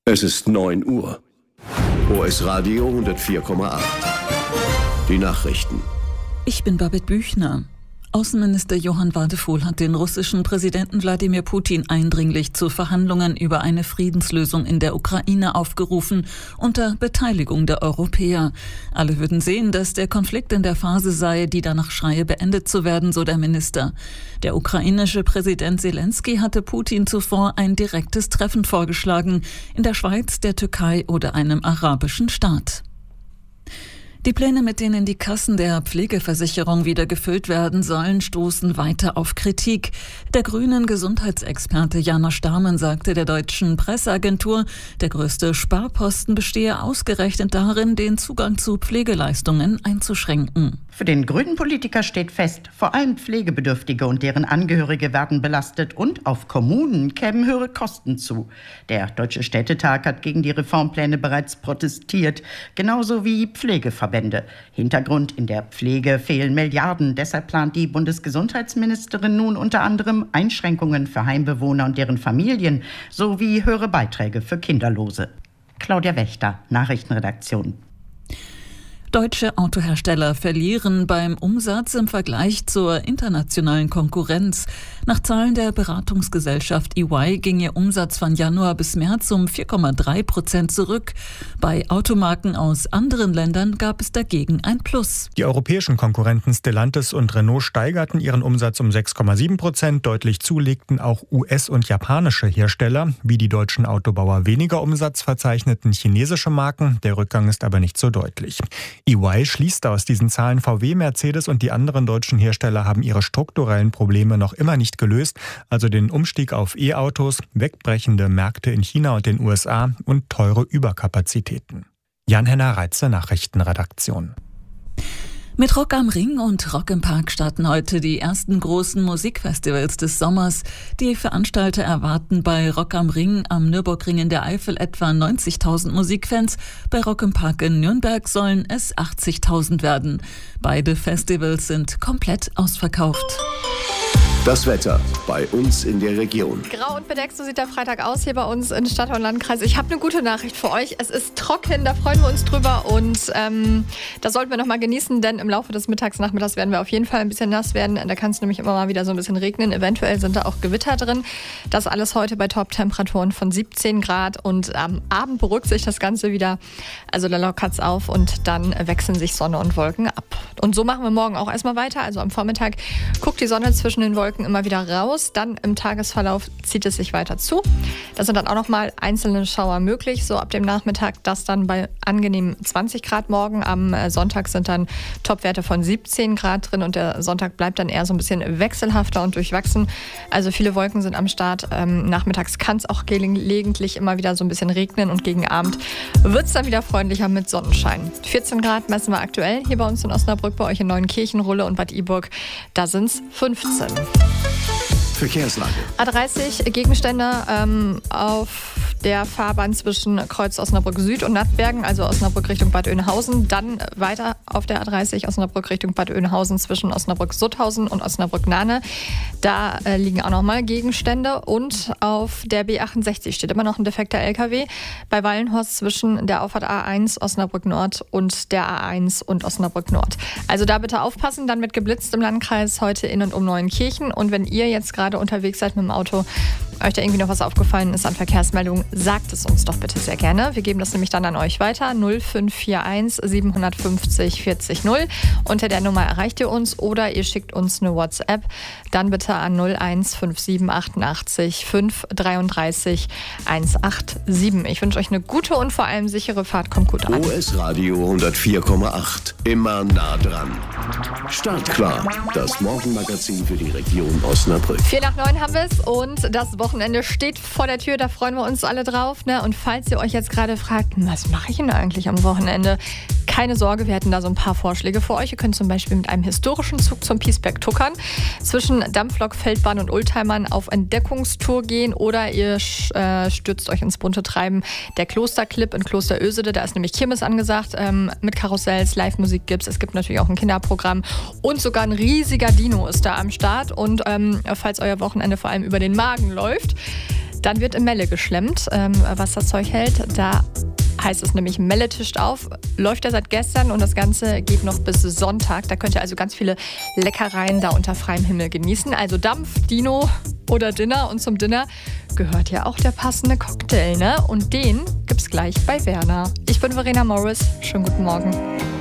Es ist 9 Uhr. OS Radio 104,8. Die Nachrichten. Ich bin Babette Büchner. Außenminister Johann Wadephul hat den russischen Präsidenten Wladimir Putin eindringlich zu Verhandlungen über eine Friedenslösung in der Ukraine aufgerufen, unter Beteiligung der Europäer. Alle würden sehen, dass der Konflikt in der Phase sei, die danach schreie, beendet zu werden, so der Minister. Der ukrainische Präsident Zelensky hatte Putin zuvor ein direktes Treffen vorgeschlagen, in der Schweiz, der Türkei oder einem arabischen Staat. Die Pläne, mit denen die Kassen der Pflegeversicherung wieder gefüllt werden sollen, stoßen weiter auf Kritik. Der grünen Gesundheitsexperte Janosch Starmann sagte der deutschen Presseagentur, der größte Sparposten bestehe ausgerechnet darin, den Zugang zu Pflegeleistungen einzuschränken. Für den grünen Politiker steht fest, vor allem Pflegebedürftige und deren Angehörige werden belastet und auf Kommunen kämen höhere Kosten zu. Der Deutsche Städtetag hat gegen die Reformpläne bereits protestiert, genauso wie Pflegeverbände. Hintergrund: in der Pflege fehlen Milliarden. Deshalb plant die Bundesgesundheitsministerin nun unter anderem Einschränkungen für Heimbewohner und deren Familien sowie höhere Beiträge für Kinderlose. Claudia Wächter, Nachrichtenredaktion. Deutsche Autohersteller verlieren beim Umsatz im Vergleich zur internationalen Konkurrenz. Nach Zahlen der Beratungsgesellschaft EY ging ihr Umsatz von Januar bis März um 4,3% zurück. Bei Automarken aus anderen Ländern gab es dagegen ein Plus. Die europäischen Konkurrenten Stellantis und Renault steigerten ihren Umsatz um 6,7%. Deutlich zulegten auch US- und japanische Hersteller. Wie die deutschen Autobauer weniger Umsatz verzeichneten chinesische Marken. Der Rückgang ist aber nicht so deutlich. EY schließt aus diesen Zahlen, VW, Mercedes und die anderen deutschen Hersteller haben ihre strukturellen Probleme noch immer nicht gelöst, also den Umstieg auf E-Autos, wegbrechende Märkte in China und den USA und teure Überkapazitäten. Jan-Henner Reitze, Nachrichtenredaktion. Mit Rock am Ring und Rock im Park starten heute die ersten großen Musikfestivals des Sommers. Die Veranstalter erwarten bei Rock am Ring am Nürburgring in der Eifel etwa 90.000 Musikfans. Bei Rock im Park in Nürnberg sollen es 80.000 werden. Beide Festivals sind komplett ausverkauft. Das Wetter bei uns in der Region. Grau und bedeckt, so sieht der Freitag aus hier bei uns in Stadt und Landkreis. Ich habe eine gute Nachricht für euch. Es ist trocken, da freuen wir uns drüber und das sollten wir noch mal genießen, denn im Laufe des Nachmittags werden wir auf jeden Fall ein bisschen nass werden. Da kann es nämlich immer mal wieder so ein bisschen regnen. Eventuell sind da auch Gewitter drin. Das alles heute bei Top-Temperaturen von 17 Grad und am Abend beruhigt sich das Ganze wieder. Also da lockert es auf und dann wechseln sich Sonne und Wolken ab. Und so machen wir morgen auch erstmal weiter. Also am Vormittag guckt die Sonne zwischen den Wolken immer wieder raus. Dann im Tagesverlauf zieht es sich weiter zu. Da sind dann auch noch mal einzelne Schauer möglich. So ab dem Nachmittag das dann bei angenehmen 20 Grad morgen. Am Sonntag sind dann Topwerte von 17 Grad drin und der Sonntag bleibt dann eher so ein bisschen wechselhafter und durchwachsen. Also viele Wolken sind am Start. Nachmittags kann es auch gelegentlich immer wieder so ein bisschen regnen und gegen Abend wird es dann wieder freundlicher mit Sonnenschein. 14 Grad messen wir aktuell hier bei uns in Osnabrück, bei euch in Neuenkirchen, Rulle und Bad Iburg. Da sind es 15. Verkehrslage. A30 Gegenstände auf der Fahrbahn zwischen Kreuz Osnabrück Süd und Nattbergen, also Osnabrück Richtung Bad Oeynhausen. Dann weiter auf der A30 Osnabrück Richtung Bad Oeynhausen zwischen Osnabrück-Sutthausen und Osnabrück-Nahne. Da liegen auch nochmal Gegenstände. Und auf der B68 steht immer noch ein defekter LKW bei Wallenhorst zwischen der Auffahrt A1 Osnabrück Nord und der A1 und Osnabrück Nord. Also da bitte aufpassen, dann wird geblitzt im Landkreis heute in und um Neuenkirchen. Und wenn ihr jetzt gerade unterwegs seid mit dem Auto, euch da irgendwie noch was aufgefallen ist an Verkehrsmeldungen, sagt es uns doch bitte sehr gerne. Wir geben das nämlich dann an euch weiter. 0541 750 40 0. Unter der Nummer erreicht ihr uns oder ihr schickt uns eine WhatsApp. Dann bitte an 0157 88 533 187. Ich wünsche euch eine gute und vor allem sichere Fahrt. Kommt gut an. OS Radio 104,8. Immer nah dran. Startklar. Das Morgenmagazin für die Region Osnabrück. 8:45 haben wir es und das Wochenende steht vor der Tür. Da freuen wir uns alle drauf. Ne? Und falls ihr euch jetzt gerade fragt, was mache ich denn eigentlich am Wochenende? Keine Sorge, wir hätten da so ein paar Vorschläge für euch. Ihr könnt zum Beispiel mit einem historischen Zug zum Piesberg tuckern, zwischen Dampflok, Feldbahn und Oldtimern auf Entdeckungstour gehen oder ihr stürzt euch ins bunte Treiben der Klosterclip in Kloster Ösede. Da ist nämlich Kirmes angesagt, mit Karussells, Live-Musik gibt's. Es gibt natürlich auch ein Kinderprogramm und sogar ein riesiger Dino ist da am Start. Und falls euer Wochenende vor allem über den Magen läuft, Dann wird in Melle geschlemmt, was das Zeug hält. Da heißt es nämlich, Melle tischt auf. Läuft ja seit gestern und das Ganze geht noch bis Sonntag. Da könnt ihr also ganz viele Leckereien da unter freiem Himmel genießen. Also Dampf, Dino oder Dinner. Und zum Dinner gehört ja auch der passende Cocktail, ne? Und den gibt's gleich bei Werner. Ich bin Verena Morris. Schönen guten Morgen.